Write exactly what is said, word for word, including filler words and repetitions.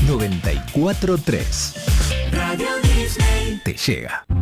noventa y cuatro punto tres. Radio Disney te llega.